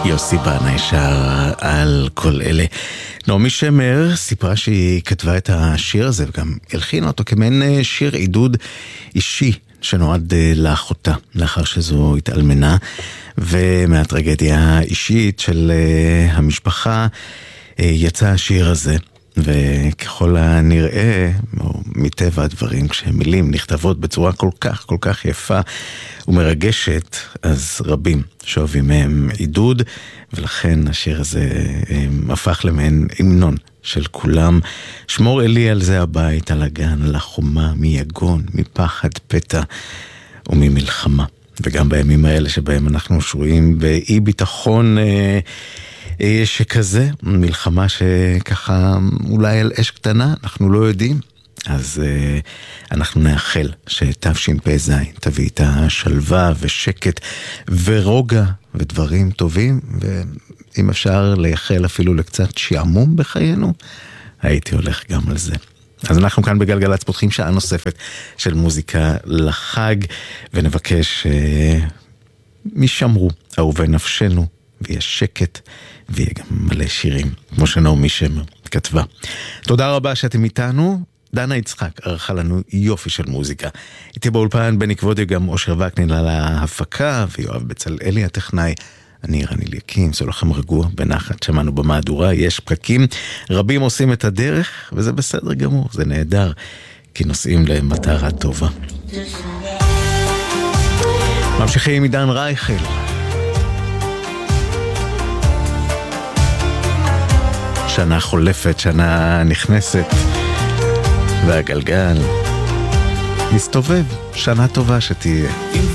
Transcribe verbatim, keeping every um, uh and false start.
יוסי בנאי שר על כל אלה. נעמי שמר סיפרה שהיא כתבה את השיר הזה וגם הלחינה אותו כמין שיר עידוד אישי שנועד לאחותה לאחר שזו התאלמנה, ומהטרגדיה האישית של המשפחה יצא השיר הזה. וככל הנראה, מטבע הדברים, כשמילים נכתבות בצורה כל כך כל כך יפה ומרגשת, אז רבים שאוהבים מהם עידוד, ולכן השיר הזה הפך למעין המנון של כולם. שמור אלי על זה הבית, על הגן, על החומה, מיגון, מפחד פתע וממלחמה. וגם בימים האלה שבהם אנחנו שרויים באי ביטחון אה, שכזה, מלחמה שככה אולי על אש קטנה, אנחנו לא יודעים, אז uh, אנחנו נאחל שתשפ"ז תביא איתה שלווה ושקט ורוגע ודברים טובים, ואם אפשר לייחל אפילו לקצת שעמום בחיינו, הייתי הולך גם על זה. אז אנחנו כאן בגלגלצ פותחים שעה נוספת של מוזיקה לחג, ונבקש uh, משמרו אהובי נפשנו, ויהיה שקט, ויהיה גם מלא שירים, כמו שנעמי שמר כתבה. תודה רבה שאתם איתנו. דנה יצחק ערכה לנו יופי של מוזיקה. איתי באולפן בני כבודי, גם אושר וקנין על ההפקה, ויואב בצלאלי הטכנאי. אני רני ליקים, זה לכם רגוע, בנחת, שמענו במהדורה, יש פרקים, רבים עושים את הדרך, וזה בסדר גמור, זה נהדר, כי נוסעים למטרה טובה. ממשיכים עם עידן רייכל. שנה חולפת, שנה נכנסת, והגלגל מסתובב. שנה טובה שתהיה.